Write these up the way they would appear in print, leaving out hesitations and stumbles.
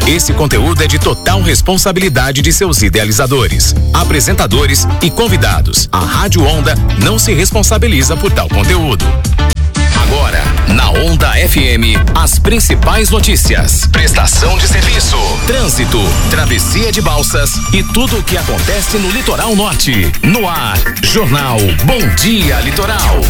Esse conteúdo é de total responsabilidade de seus idealizadores, apresentadores e convidados. A Rádio Onda não se responsabiliza por tal conteúdo. Agora, na Onda FM, as principais notícias, prestação de serviço, trânsito, travessia de balsas e tudo o que acontece no litoral norte. No ar, Jornal Bom Dia Litoral.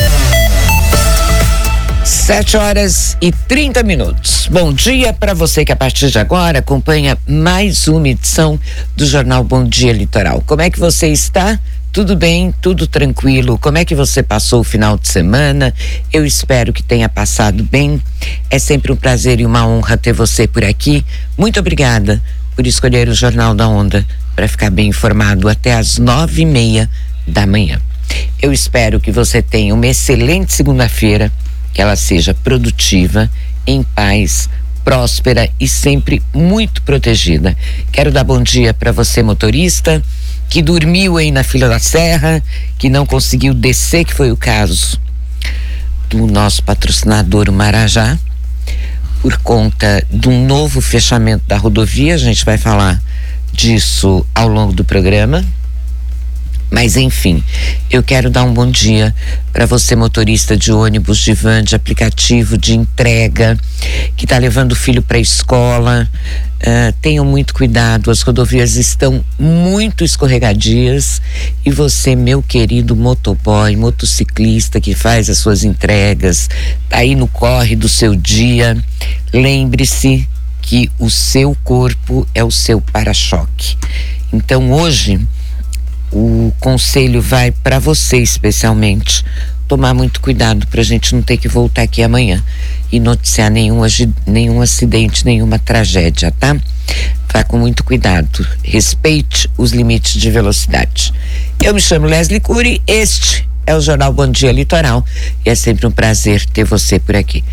7h30. Bom dia para você que a partir de agora acompanha mais uma edição do Jornal Bom Dia Litoral. Como é que você está? Tudo bem? Tudo tranquilo? Como é que você passou o final de semana? Eu espero que tenha passado bem. É sempre um prazer e uma honra ter você por aqui. Muito obrigada por escolher o Jornal da Onda para ficar bem informado até às 9h30 da manhã. Eu espero que você tenha uma excelente segunda-feira, que ela seja produtiva, em paz, próspera e sempre muito protegida. Quero dar bom dia para você, motorista, que dormiu aí na fila da serra, que não conseguiu descer, que foi o caso do nosso patrocinador Marajá, por conta de um novo fechamento da rodovia. A gente vai falar disso ao longo do programa. Mas enfim, eu quero dar um bom dia para você, motorista de ônibus, de van, de aplicativo, de entrega, que está levando o filho para a escola. Tenham muito cuidado, as rodovias estão muito escorregadias. E você, meu querido motoboy, motociclista que faz as suas entregas, tá aí no corre do seu dia, lembre-se que o seu corpo é o seu para-choque. Então hoje o conselho vai para você especialmente tomar muito cuidado para a gente não ter que voltar aqui amanhã e noticiar nenhum acidente, nenhuma tragédia, tá? Vá com muito cuidado, respeite os limites de velocidade. Eu me chamo Leslie Cury, este é o Jornal Bom Dia Litoral e é sempre um prazer ter você por aqui.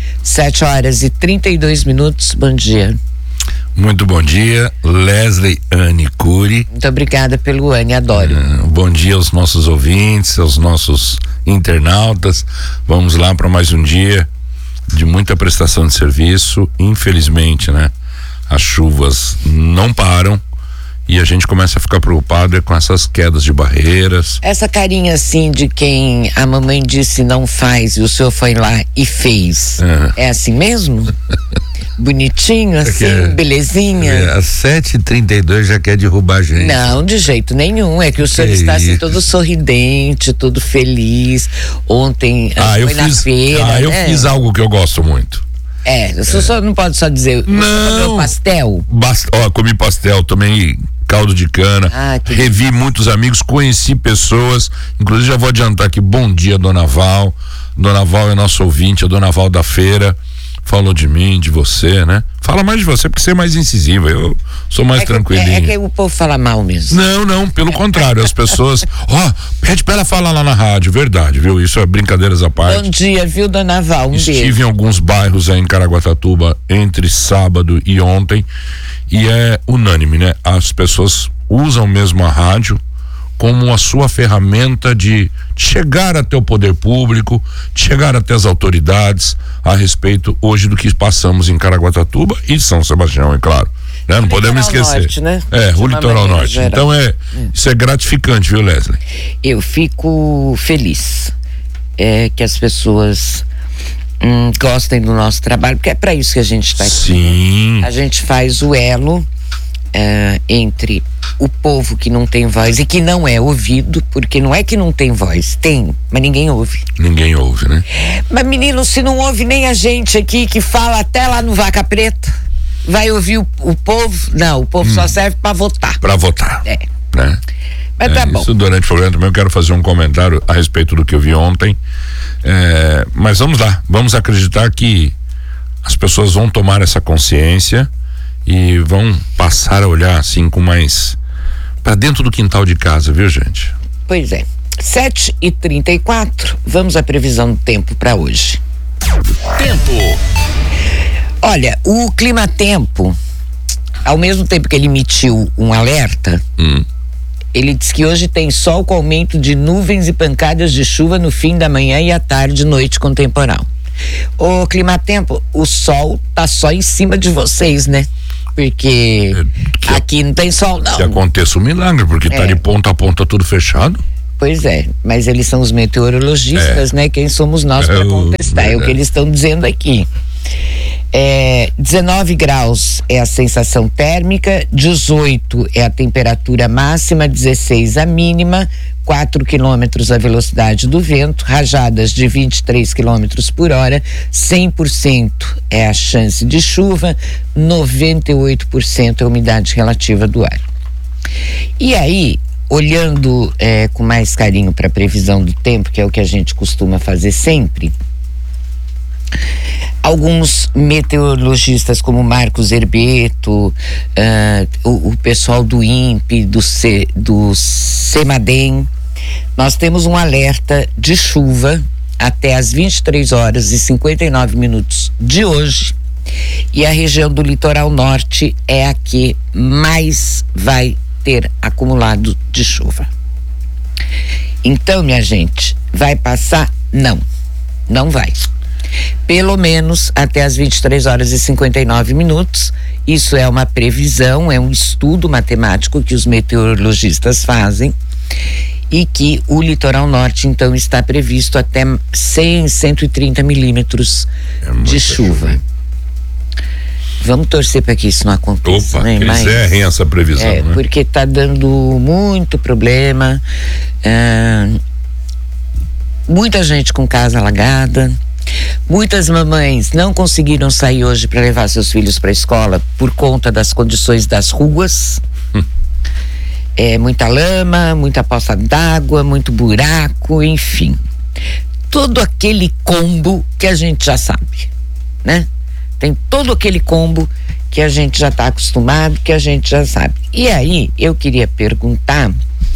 7h32, bom dia. Muito bom dia, Leslie Anne Cury. Muito obrigada pelo Anne, adoro. Bom dia aos nossos ouvintes, aos nossos internautas. Vamos lá para mais um dia de muita prestação de serviço. Infelizmente, né? As chuvas não param e a gente começa a ficar preocupado com essas quedas de barreiras. Essa carinha assim de quem a mamãe disse não faz e o senhor foi lá e fez. É assim mesmo? Bonitinho assim, belezinha. Às 7h32 já quer derrubar a gente. Não, de jeito nenhum. É que o senhor está assim todo sorridente, todo feliz. Ontem foi na feira. Eu fiz algo que eu gosto muito. O senhor não pode só dizer, não, pastel? Comi pastel, tomei caldo de cana, revi muitos amigos, conheci pessoas, inclusive já vou adiantar aqui, bom dia, Dona Val. Dona Val é nosso ouvinte, a Dona Val da feira. Falou de mim, de você, né? Fala mais de você porque você é mais incisiva, eu sou mais tranquilinho. É que o povo fala mal mesmo. Não, pelo contrário, as pessoas, pede pra ela falar lá na rádio, verdade, viu? Isso é brincadeiras à parte. Bom dia, viu, Dona Val? Estive em alguns bairros aí em Caraguatatuba entre sábado e ontem e é unânime, né? As pessoas usam mesmo a rádio como a sua ferramenta de chegar até o poder público, de chegar até as autoridades a respeito hoje do que passamos em Caraguatatuba e São Sebastião, é claro. Né? Não podemos esquecer. Norte, né? O litoral norte. Geral. Então isso é gratificante, viu, Leslie? Eu fico feliz que as pessoas gostem do nosso trabalho, porque é para isso que a gente está aqui. Sim. A gente faz o elo entre o povo que não tem voz e que não é ouvido, porque não é que não tem voz, tem, mas ninguém ouve. Ninguém ouve, né? Mas menino, se não ouve nem a gente aqui que fala até lá no Vaca Preta, vai ouvir o povo? Não, o povo só serve para votar. Para votar. Né? Mas tá bom. Isso durante o programa também eu quero fazer um comentário a respeito do que eu vi ontem. Mas vamos lá, vamos acreditar que as pessoas vão tomar essa consciência e vão passar a olhar assim com mais para dentro do quintal de casa, viu, gente? Pois é. 7h34, vamos à previsão do tempo para hoje. Tempo. Olha, o Climatempo, ao mesmo tempo que ele emitiu um alerta, ele diz que hoje tem sol com aumento de nuvens e pancadas de chuva no fim da manhã e à tarde, noite com temporal. Ô Climatempo, o sol tá só em cima de vocês, né? Porque aqui não tem sol, não. Que aconteça um milagre, porque tá de ponta a ponta tudo fechado. Pois é, mas eles são os meteorologistas, né? Quem somos nós para contestar? É o que eles estão dizendo aqui. 19 graus é a sensação térmica, 18 é a temperatura máxima, 16 a mínima, 4 quilômetros a velocidade do vento, rajadas de 23 quilômetros por hora, 100% é a chance de chuva, 98% é a umidade relativa do ar. E aí, olhando com mais carinho para a previsão do tempo, que é o que a gente costuma fazer sempre, alguns meteorologistas como Marcos Herbeto, o pessoal do INPE, do CEMADEM, nós temos um alerta de chuva até as 23 horas e 59 minutos de hoje, e a região do litoral norte é a que mais vai ter acumulado de chuva. Então, minha gente, vai passar? Não vai. Pelo menos até as 23 horas e 59 minutos. Isso é uma previsão, é um estudo matemático que os meteorologistas fazem, e que o litoral norte, então, está previsto até 130 milímetros de chuva. Vamos torcer para que isso não aconteça. Opa, né? Eles errem essa previsão, né? Porque está dando muito problema, muita gente com casa alagada. Muitas mamães não conseguiram sair hoje para levar seus filhos para a escola por conta das condições das ruas. Muita lama, muita poça d'água, muito buraco, enfim. Todo aquele combo que a gente já sabe, né? Tem todo aquele combo que a gente já está acostumado, que a gente já sabe. E aí, eu queria perguntar,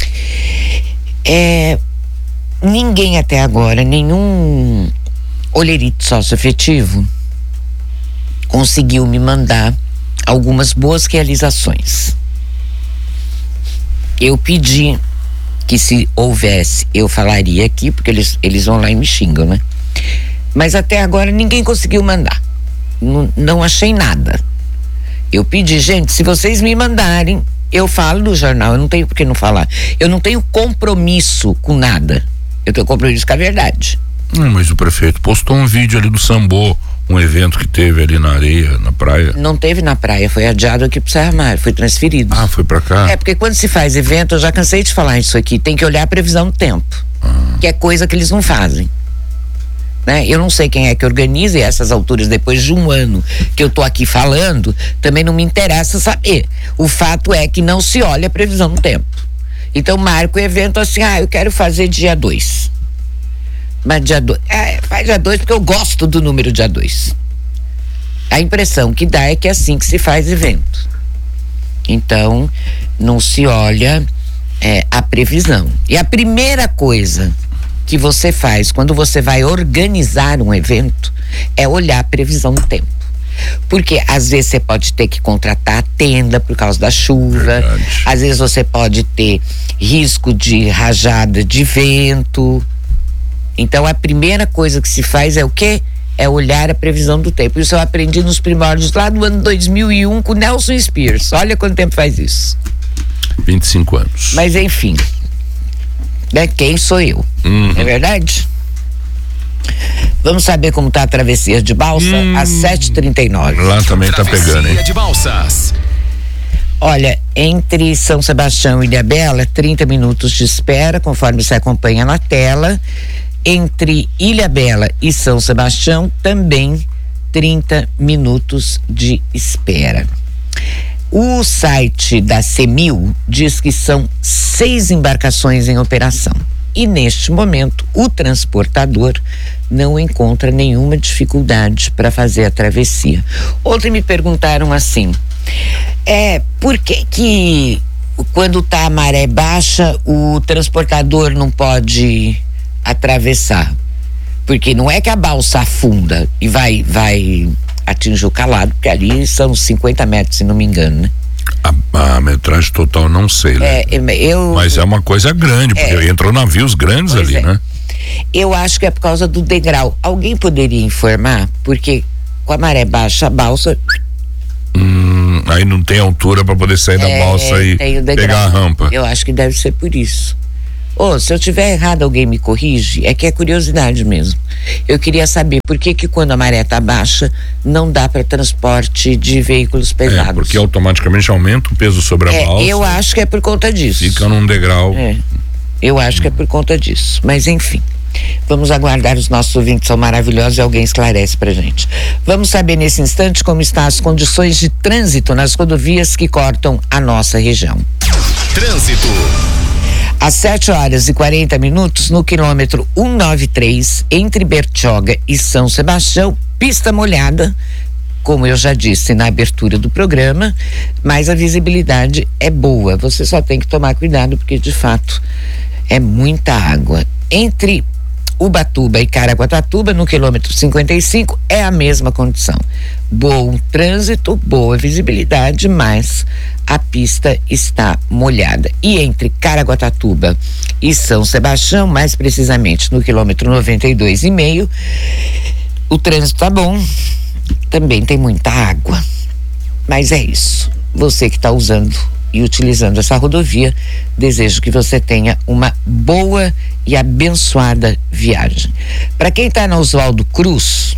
ninguém até agora, nenhum olheirito socioafetivo conseguiu me mandar algumas boas realizações. Eu pedi que, se houvesse, eu falaria aqui, porque eles vão lá e me xingam, né? Mas até agora ninguém conseguiu mandar. Não achei nada. Eu pedi, gente, se vocês me mandarem, eu falo no jornal, eu não tenho por que não falar. Eu não tenho compromisso com nada. Eu tenho compromisso com a verdade. Mas o prefeito postou um vídeo ali do Sambô, um evento que teve ali na areia, na praia. Não teve na praia, foi adiado aqui pro Serra Mar, foi transferido. Ah, foi pra cá? Porque quando se faz evento, eu já cansei de falar isso aqui, tem que olhar a previsão do tempo, que é coisa que eles não fazem, né? Eu não sei quem é que organiza, e a essas alturas, depois de um ano que eu tô aqui falando, também não me interessa saber. O fato é que não se olha a previsão do tempo. Então marca o evento assim, eu quero fazer dia 2. Mas dia 2, faz dia 2 porque eu gosto do número dia 2. A impressão que dá é que é assim que se faz evento. Então, não se olha a previsão. E a primeira coisa que você faz quando você vai organizar um evento é olhar a previsão do tempo. Porque às vezes você pode ter que contratar a tenda por causa da chuva. Verdade. Às vezes você pode ter risco de rajada de vento. Então a primeira coisa que se faz é o quê? É olhar a previsão do tempo. Isso eu aprendi nos primórdios lá do ano 2001 com Nelson Spears. Olha quanto tempo faz isso. 25 anos. Mas enfim, né? Quem sou eu? É verdade? Vamos saber como tá a travessia de Balsa às 7h39. Lá também tá pegando, hein? De Balsas. Olha, entre São Sebastião e Ilhabela, 30 minutos de espera, conforme se acompanha na tela. Entre Ilhabela e São Sebastião, também 30 minutos de espera. O site da CEMIL diz que são 6 embarcações em operação. E neste momento, o transportador não encontra nenhuma dificuldade para fazer a travessia. Ontem me perguntaram assim, por que quando tá a maré baixa, o transportador não pode atravessar? Porque não é que a balsa afunda e vai atingir o calado, porque ali são 50 metros, se não me engano, né? A metragem total não sei, né? Mas é uma coisa grande, porque entrou navios grandes ali, né? Eu acho que é por causa do degrau. Alguém poderia informar? Porque com a maré baixa, a balsa... Aí não tem altura para poder sair da balsa e pegar a rampa. Eu acho que deve ser por isso. Se eu tiver errado, alguém me corrige. É que é curiosidade mesmo. Eu queria saber por que quando a maré tá baixa não dá para transporte de veículos pesados. Porque automaticamente aumenta o peso sobre a balsa. Eu acho que é por conta disso. Fica num degrau. Eu acho que é por conta disso. Mas enfim, vamos aguardar, os nossos ouvintes são maravilhosos e alguém esclarece pra gente. Vamos saber nesse instante como estão as condições de trânsito nas rodovias que cortam a nossa região. Trânsito. Às 7h40 no quilômetro 193, entre Bertioga e São Sebastião, pista molhada, como eu já disse na abertura do programa, mas a visibilidade é boa. Você só tem que tomar cuidado porque de fato é muita água. Entre Ubatuba e Caraguatatuba, no quilômetro 55, é a mesma condição. Bom trânsito, boa visibilidade, mas a pista está molhada. E entre Caraguatatuba e São Sebastião, mais precisamente no quilômetro 92,5, o trânsito tá bom, também tem muita água. Mas é isso. Você que está usando e utilizando essa rodovia, desejo que você tenha uma boa e abençoada viagem. Para quem está na Oswaldo Cruz,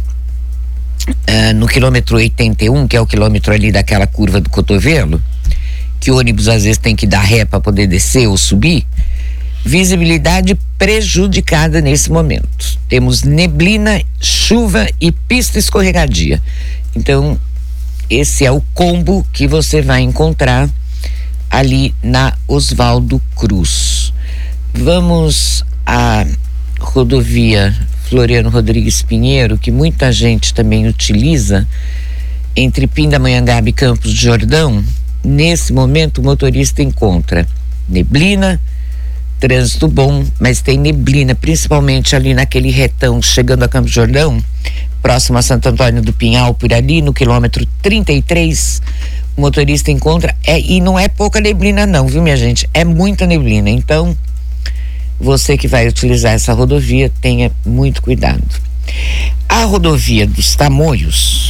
no quilômetro 81, que é o quilômetro ali daquela curva do cotovelo, que o ônibus às vezes tem que dar ré para poder descer ou subir, visibilidade prejudicada nesse momento. Temos neblina, chuva e pista escorregadia. Então, esse é o combo que você vai encontrar ali na Oswaldo Cruz. Vamos à rodovia Floriano Rodrigues Pinheiro, que muita gente também utiliza, entre Pindamonhangaba e Campos do Jordão. Nesse momento o motorista encontra neblina, trânsito bom, mas tem neblina, principalmente ali naquele retão chegando a Campos do Jordão, próximo a Santo Antônio do Pinhal, por ali no quilômetro 33, o motorista encontra, e não é pouca neblina não, viu minha gente, é muita neblina. Então você que vai utilizar essa rodovia, tenha muito cuidado. A rodovia dos Tamoios,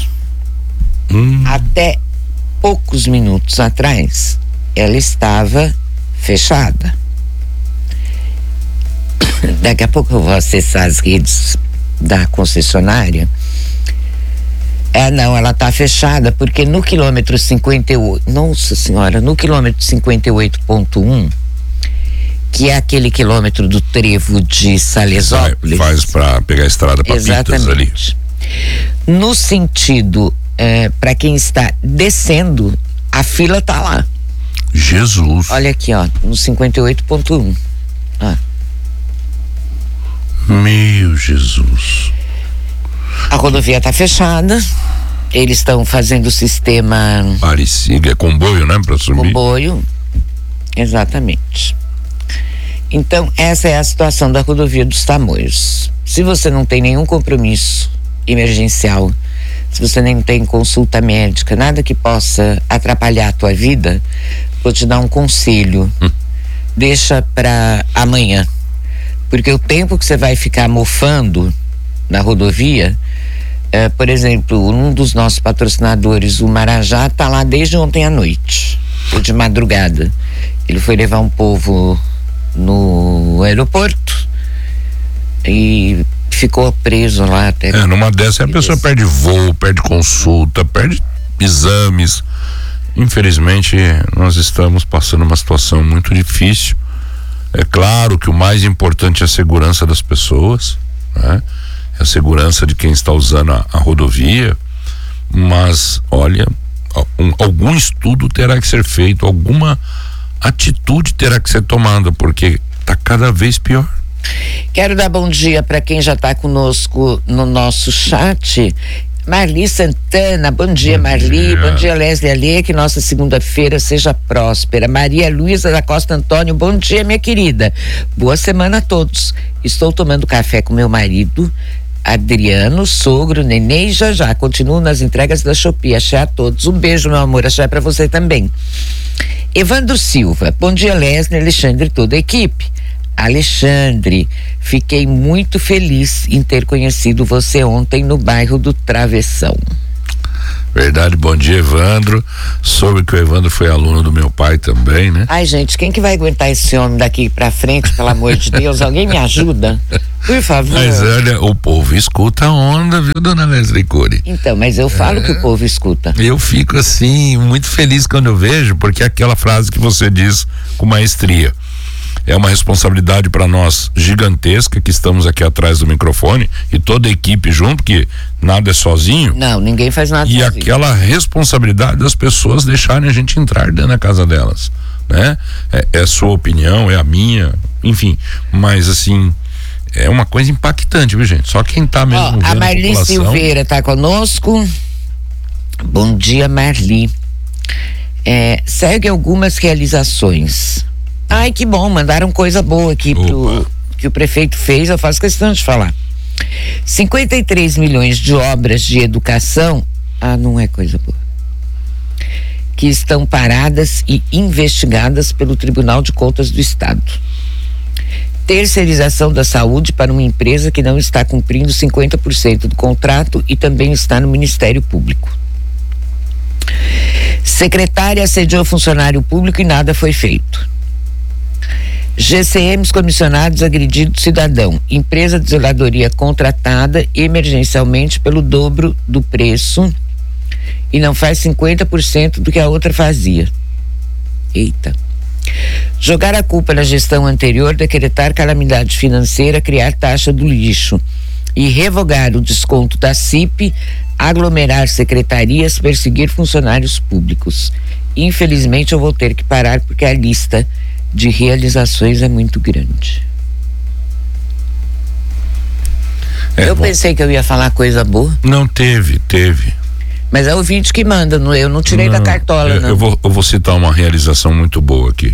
até poucos minutos atrás, ela estava fechada. Daqui a pouco eu vou acessar as redes da concessionária. Não, ela está fechada porque no quilômetro 58, nossa senhora, no quilômetro 58.1, que é aquele quilômetro do trevo de Salesópolis. Faz para pegar a estrada para Pitas ali. No sentido, para quem está descendo, a fila tá lá. Jesus. Olha aqui, ó, no 58.1. Meu Jesus. A rodovia está fechada. Eles estão fazendo o sistema Parecido, é comboio, né, para subir. Comboio, exatamente. Então essa é a situação da rodovia dos Tamoios. Se você não tem nenhum compromisso emergencial, se você nem tem consulta médica, nada que possa atrapalhar a tua vida, vou te dar um conselho. Deixa para amanhã, porque o tempo que você vai ficar mofando na rodovia, por exemplo, um dos nossos patrocinadores, o Marajá, tá lá desde ontem à noite, de madrugada. Ele foi levar um povo no aeroporto e ficou preso lá até. Numa dessa a pessoa perde voo, perde consulta, perde exames. Infelizmente nós estamos passando uma situação muito difícil. É claro que o mais importante é a segurança das pessoas, né? É a segurança de quem está usando a rodovia, mas olha, algum estudo terá que ser feito, alguma atitude terá que ser tomada, porque está cada vez pior. Quero dar bom dia para quem já está conosco no nosso chat. Marli Santana, bom dia, Marli, bom dia, Leslie Alê, que nossa segunda-feira seja próspera. Maria Luísa da Costa Antônio, bom dia, minha querida, boa semana a todos. Estou tomando café com meu marido Adriano, sogro, neném, e já continuo nas entregas da Shopee. Axé a todos, um beijo, meu amor, axé pra você também. Evandro Silva, bom dia, Leslie, Alexandre e toda a equipe. Alexandre, fiquei muito feliz em ter conhecido você ontem no bairro do Travessão. Verdade, bom dia, Evandro. Soube que o Evandro foi aluno do meu pai também, né? Ai, gente, quem que vai aguentar esse homem daqui pra frente, pelo amor de Deus? Alguém me ajuda? Por favor. Mas olha, o povo escuta a onda, viu, dona Leslie Cury? Então, mas eu falo que o povo escuta. Eu fico assim, muito feliz quando eu vejo, porque é aquela frase que você diz com maestria. É uma responsabilidade para nós gigantesca, que estamos aqui atrás do microfone e toda a equipe junto, que nada é sozinho. Não, ninguém faz nada sozinho. E aquela responsabilidade das pessoas deixarem a gente entrar dentro da casa delas, né? É a sua opinião, é a minha, enfim, mas assim, é uma coisa impactante, viu, gente? Só quem tá mesmo vendo a Marli Silveira tá conosco. Bom dia, Marli. Segue algumas realizações. Ai, que bom, mandaram coisa boa aqui que o prefeito fez, eu faço questão de falar. 53 milhões de obras de educação, não é coisa boa, que estão paradas e investigadas pelo Tribunal de Contas do Estado. Terceirização da saúde para uma empresa que não está cumprindo 50% do contrato e também está no Ministério Público. Secretária assediou funcionário público e nada foi feito. GCMs comissionados agredindo cidadão. Empresa de zeladoria contratada emergencialmente pelo dobro do preço e não faz 50% do que a outra fazia. Eita. Jogar a culpa na gestão anterior, decretar calamidade financeira, criar taxa do lixo e revogar o desconto da CIP, aglomerar secretarias, perseguir funcionários públicos. Infelizmente eu vou ter que parar porque a lista de realizações é muito grande. Eu pensei que eu ia falar coisa boa. Não, teve. Mas é o ouvinte que manda, eu não tirei da cartola, não. Eu vou citar uma realização muito boa aqui.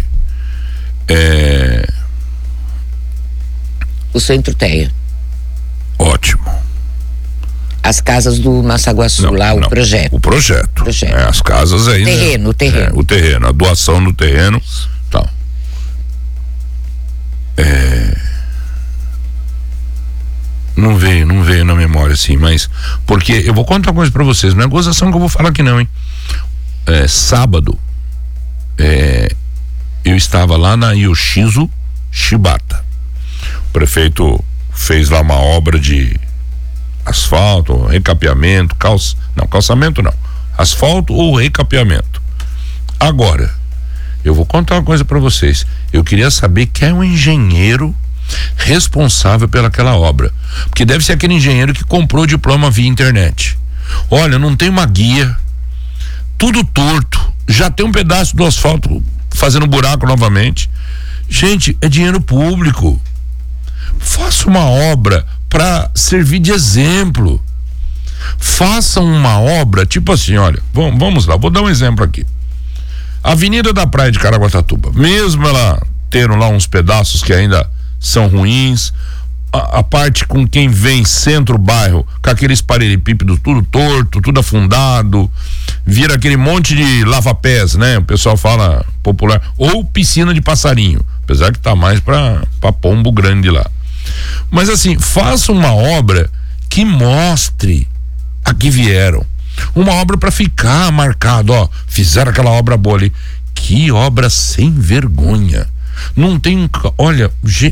O Centro Teia. Ótimo. As casas do Massaguaçu, o projeto. O projeto. As casas aí. O terreno. O terreno, a doação do terreno, tal. Não veio na memória assim, mas porque eu vou contar uma coisa pra vocês, não é gozação que eu vou falar aqui não, hein? Sábado eu estava lá na Yoshizo Shibata. O prefeito fez lá uma obra de asfalto, recapeamento, calçamento não, asfalto ou recapeamento. Agora eu vou contar uma coisa para vocês. Eu queria saber quem é o engenheiro responsável pelaquela obra, porque deve ser aquele engenheiro que comprou o diploma via internet. Olha, não tem uma guia, tudo torto, já tem um pedaço do asfalto fazendo buraco novamente. Gente, é dinheiro público. Faça uma obra para servir de exemplo. Façam uma obra tipo assim, olha, vamos lá, vou dar um exemplo aqui. Avenida da Praia de Caraguatatuba, mesmo ela tendo lá uns pedaços que ainda são ruins, a parte com quem vem centro-bairro, com aqueles paralelepípedos tudo torto, tudo afundado, vira aquele monte de lava-pés, né? O pessoal fala popular, ou piscina de passarinho, apesar que tá mais pra pombo grande lá. Mas assim, faça uma obra que mostre a que vieram. Uma obra para ficar marcado, fizeram aquela obra boa ali. Que obra sem vergonha. Não tem, olha,